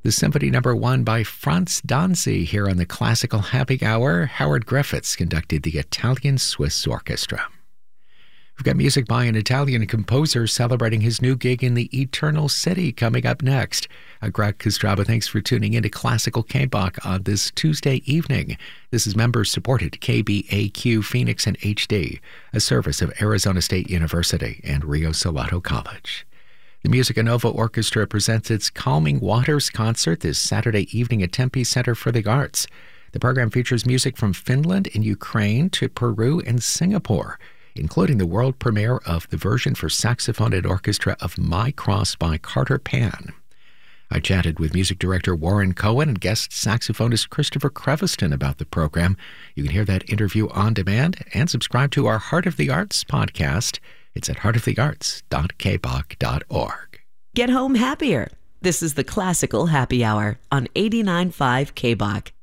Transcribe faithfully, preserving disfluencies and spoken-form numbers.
The Symphony Number One by Franz Danzi here on the Classical Happy Hour. Howard Griffiths conducted the Italian Swiss Orchestra. We've got music by an Italian composer celebrating his new gig in the Eternal City coming up next. I'm Greg Kostraba. Thanks for tuning in to Classical K-Bach on this Tuesday evening. This is member-supported K B A Q Phoenix and H D, a service of Arizona State University and Rio Salado College. The Musica Nova Orchestra presents its Calming Waters concert this Saturday evening at Tempe Center for the Arts. The program features music from Finland and Ukraine to Peru and Singapore, including the world premiere of the version for saxophone and orchestra of My Cross by Carter Pan. I chatted with music director Warren Cohen and guest saxophonist Christopher Crevaston about the program. You can hear that interview on demand and subscribe to our Heart of the Arts podcast. It's at heart of the arts dot k bach dot org. Get home happier. This is the Classical Happy Hour on eighty-nine point five K-Bach.